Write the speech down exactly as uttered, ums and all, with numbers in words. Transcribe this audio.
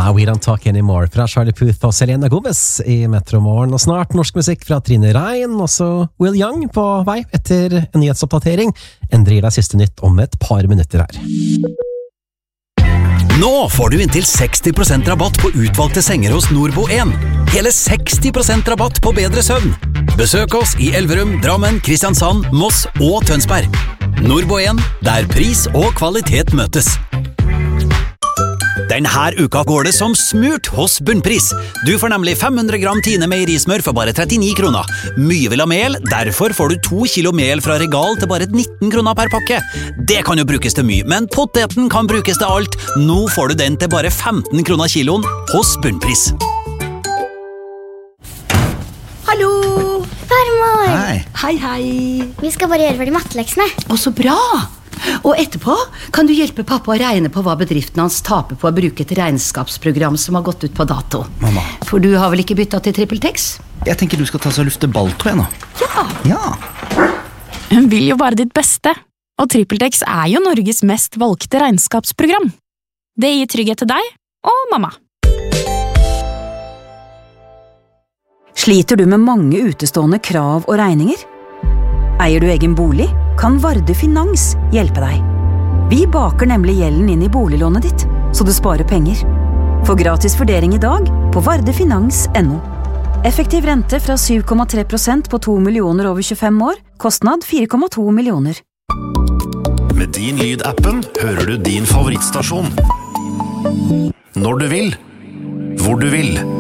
Ah, We Don't Talk Anymore fra Charlie Puth og Selena Gomez i Metromorgen. Og snart norsk musikk fra Trine Rein, også Will Young på vei etter en nyhetsoppdatering. Endrer deg siste nytt om et par minutter her. Nå får du inntil seksti prosent rabatt på utvalgte senger hos Nordbo en. Hele seksti prosent rabatt på bedre søvn. Besøk oss i Elverum, Drammen, Kristiansand, Moss og Tønsberg. Nordbo en, der pris og kvalitet møtes. Denne uka går det som smurt hos Bunnpris. Du får nemlig fem hundre gram Tine meierismør for bare trettini kroner. Mye vil ha mel, derfor får du to kilo mel fra Regal til bare nitten kroner per pakke. Det kan jo brukes til mye, men poteten kan brukes til alt. Nå får du den til bare femten kroner kiloen hos Bunnpris. Hallo! Farmor! Hei! Hei, hei! Vi skal bare gjøre ferdig matteleksene. Å, så bra! Og etterpå kan du hjelpe pappa å regne på hva bedriften hans taper på å bruke et regnskapsprogram som har gått ut på dato. Mamma. For du har vel ikke byttet til TrippelTex? Jeg tenker du skal ta så lufte balltå igjen nå. Ja! Ja! Hun vil jo bare ditt beste, og TrippelTex er jo Norges mest valgte regnskapsprogram. Det gir trygghet til deg og mamma. Sliter du med mange utestående krav og regninger? Eier du egen bolig, kan Varde Finans hjelpe deg. Vi baker nemlig gjelden inn i boliglånet ditt, så du sparer penger. Få gratis vurdering i dag på vardefinans punktum no. Effektiv rente fra syv komma tre prosent på to millioner over tjuefem år, kostnad fire komma to millioner. Med din Lyd-appen hører du din favorittstasjon. Når du vil, hvor du vil.